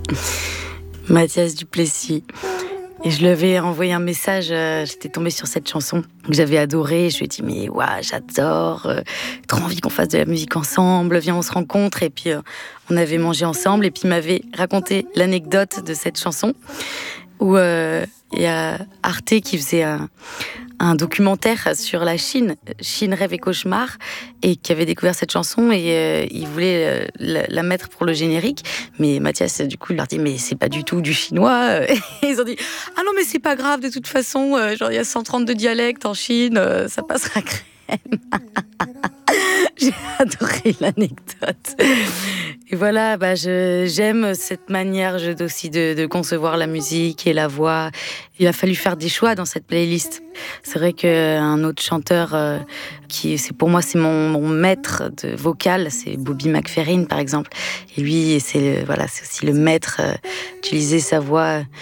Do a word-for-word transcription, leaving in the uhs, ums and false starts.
Mathias Duplessis. Et je lui avais envoyé un message, euh, j'étais tombée sur cette chanson que j'avais adorée. Je lui ai dit, mais ouais, j'adore, euh, trop envie qu'on fasse de la musique ensemble, viens, on se rencontre. Et puis, euh, on avait mangé ensemble, et puis il m'avait raconté l'anecdote de cette chanson, où euh, il y a Arte qui faisait un, un documentaire sur la Chine, Chine, rêve et cauchemar, et qui avait découvert cette chanson, et euh, il voulait euh, la, la mettre pour le générique. Mais Mathias, du coup, il leur dit, mais c'est pas du tout du chinois. Et ils ont dit, ah non, mais c'est pas grave, de toute façon, euh, genre, il y a cent trente-deux dialectes en Chine, euh, ça passera crème. J'ai adoré l'anecdote. Et voilà, bah je, j'aime cette manière je, aussi de, de concevoir la musique et la voix. Il a fallu faire des choix dans cette playlist. C'est vrai qu'un autre chanteur euh, qui, c'est pour moi, c'est mon, mon maître de vocal, c'est Bobby McFerrin, par exemple. Et lui, c'est, voilà, c'est aussi le maître euh, d'utiliser sa voix